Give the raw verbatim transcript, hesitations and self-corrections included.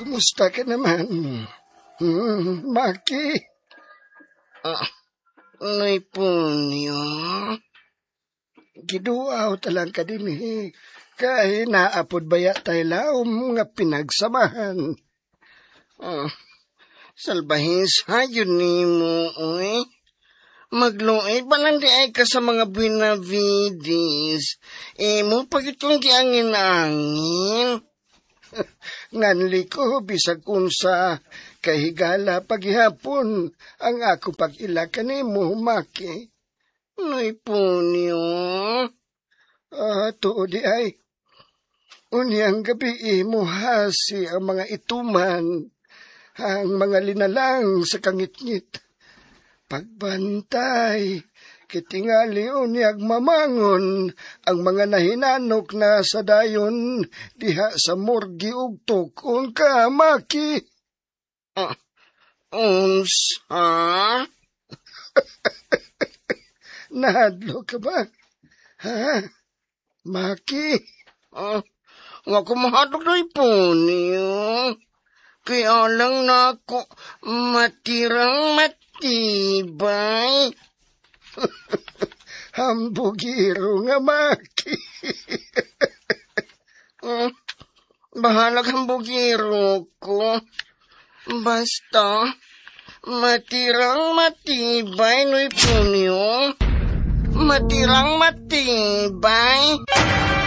kumusta ka naman? Hmm, Maki? Ah, Noy punyo. Giduaw talang ka din eh. Kaya naapod baya tayo laom nga pinagsamahan. Ah, salbahis ha, yun ni mo, oy. Magluoy, balandi ay ka sa mga buinavidis. Eh, mo pagit kong giangin-angin. Nganli ko, bisag unsa, kahigala paghihapon, ang ako pag-ila kanimo, Maki. Noy punyo. Ah, tuod di ay. Unyang gabi mo hasi ang mga ituman, ang mga linalang sa kangit-ngit. Pagbantay, kitingali unyag mamangon ang mga nahinanok na sa dayon diha sa morgi ug tukon ka, Maki. Ah, unsa? Nahadlo ka ba? Ha? Maki? Ah, nga kumahadok noy punyo. Kaya lang na ako matirang matibay. Hambugiro nga, Maki. Hmm, bahalag ang bugiro ko. Basta, matirang matibay, noy punyo. Matirang matibay.